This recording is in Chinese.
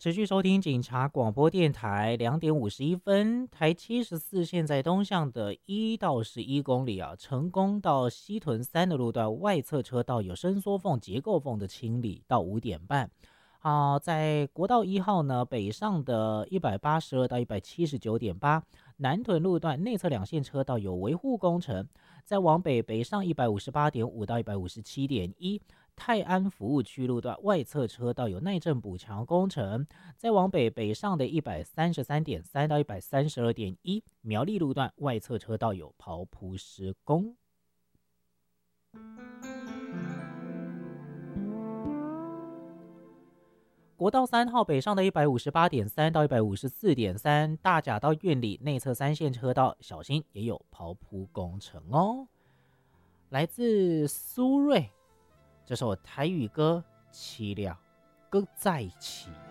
持续收听警察广播电台2点51分，台74线在东向的1到11公里成功到西屯3的路段外侧车道有伸缩缝、结构缝的清理到5点半。在国道1号呢，北上的182到179.8，南屯路段内侧2线车道有维护工程，在往北上158.5到157.1。泰安服务区路段外侧车道有耐震补强工程，再往北上的133.3到132.1，苗栗路段外侧车道有刨铺施工。国道3号北上的158.3到154.3，大甲到苑里内侧3线车道小心也有刨铺工程哦。来自苏芮这首台语歌《凄了搁在一起》。